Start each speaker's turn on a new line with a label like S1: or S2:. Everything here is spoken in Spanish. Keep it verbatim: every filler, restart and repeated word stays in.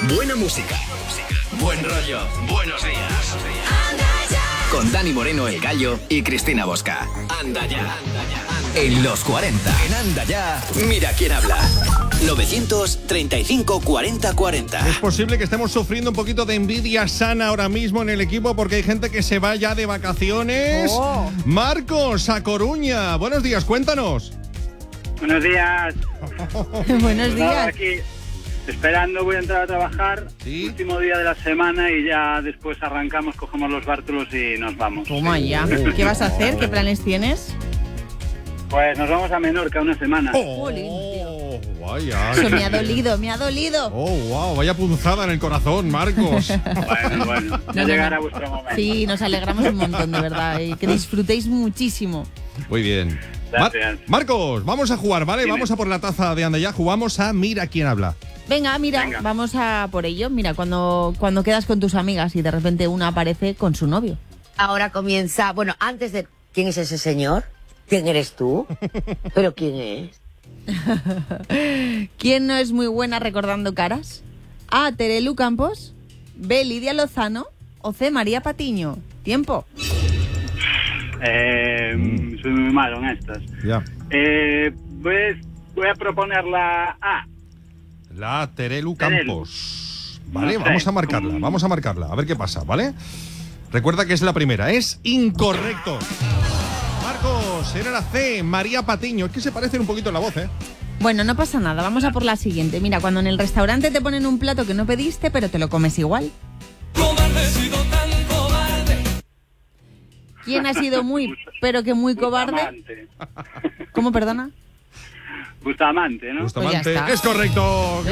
S1: Buena música. Buen rollo. Buenos días. Con Dani Moreno, el Gallo, y Cristina Bosca. Anda ya. En los cuarenta. En Anda ya. Mira quién habla. novecientos treinta y cinco cuarenta cuarenta.
S2: Es posible que estemos sufriendo un poquito de envidia sana ahora mismo en el equipo porque hay gente que se va ya de vacaciones. Oh. Marcos, a Coruña. Buenos días, cuéntanos.
S3: Buenos días.
S4: Buenos días.
S3: Aquí esperando, voy a entrar a trabajar. ¿Sí? Último día de la semana y ya después arrancamos, cogemos los bártulos y nos vamos.
S4: Toma ya. ¿Qué vas a hacer? ¿Qué planes tienes?
S3: Pues nos vamos a Menorca una semana.
S2: Oh, oh, vaya.
S4: Eso me ha dolido, me ha dolido.
S2: Oh, wow, vaya punzada en el corazón, Marcos.
S3: Bueno, bueno, ya no, llegará no. vuestro momento.
S4: Sí, nos alegramos un montón, de verdad, y que disfrutéis muchísimo.
S2: Muy bien. Mar- Marcos, vamos a jugar, ¿vale? Dime. Vamos a por la taza de Anda ya, jugamos a Mira quién habla.
S4: Venga, mira, Venga. vamos a por ello. Mira, cuando, cuando quedas con tus amigas y de repente una aparece con su novio.
S5: Ahora comienza, bueno, antes de... ¿Quién es ese señor? ¿Quién eres tú? ¿Pero quién es?
S4: ¿Quién no es muy buena recordando caras? A. Terelu Campos, B. Lidia Lozano o C. María Patiño. Tiempo.
S3: Eh, mm. Soy muy malo en estas.
S2: Ya.
S3: Eh, pues voy a proponer la A.
S2: La Terelu Campos. Vale, no sé. vamos a marcarla, vamos a marcarla. A ver qué pasa, ¿vale? Recuerda que es la primera. Es incorrecto. Marcos, era la C, María Patiño. Es que se parecen un poquito en la voz, ¿eh?
S4: Bueno, no pasa nada, vamos a por la siguiente. Mira, cuando en el restaurante te ponen un plato que no pediste, pero te lo comes igual.
S6: Cobarde, he sido tan cobarde.
S4: ¿Quién ha sido muy, pero que muy cobarde?
S3: Bustamante.
S4: ¿Cómo, perdona?
S3: Bustamante, ¿no?
S2: Bustamante,
S4: Pues ya está.
S2: es correcto.